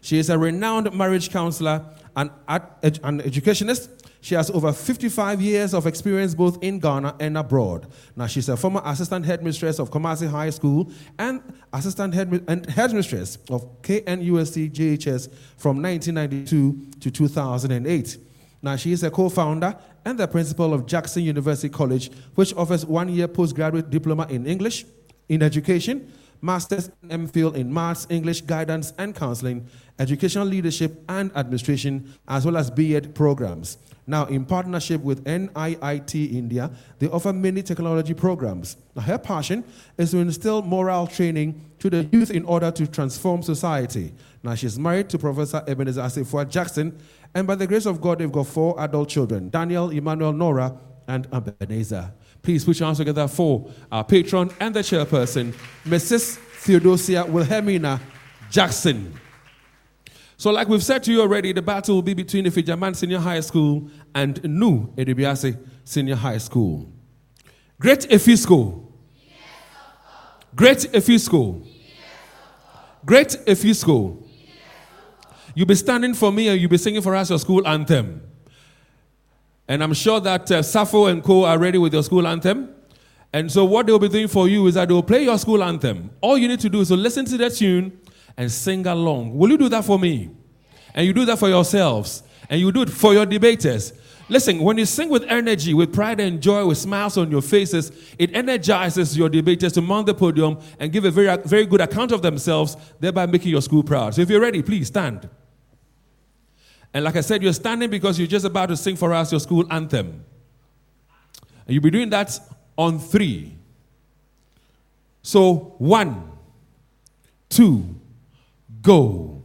She is a renowned marriage counselor and an educationist. She has over 55 years of experience both in Ghana and abroad. Now, she's a former assistant headmistress of Kumasi High School and assistant headmistress of KNUST JHS from 1992 to 2008. Now, she is a co-founder and the principal of Jackson University College, which offers 1-year postgraduate diploma in English, in education, master's and MPhil in maths, English, guidance and counseling, educational leadership and administration, as well as B.Ed programs. Now, in partnership with NIIT India, they offer many technology programs. Now, her passion is to instill moral training to the youth in order to transform society. Now, she's married to Professor Ebenezer Asifua Jackson, and by the grace of God, they've got 4 adult children, Daniel, Emmanuel, Nora, and Ebenezer. Please put your hands together for our patron and the chairperson, Mrs. Theodosia Wilhelmina Jackson. So like we've said to you already, the battle will be between Ifijaman Senior High School and New Edibiase Senior High School. Great Efisco. Yes, Great Efisco. Yes, Great Efisco. Yes, you'll be standing for me and you'll be singing for us your school anthem. And I'm sure that Sappho and Co are ready with your school anthem. And so what they'll be doing for you is that they'll play your school anthem. All you need to do is to listen to the tune and sing along. Will you do that for me? And you do that for yourselves. And you do it for your debaters. Listen, when you sing with energy, with pride and joy, with smiles on your faces, it energizes your debaters to mount the podium and give a very, very good account of themselves, thereby making your school proud. So if you're ready, please stand. And like I said, you're standing because you're just about to sing for us your school anthem. And you'll be doing that on 3. So 1, 2, go.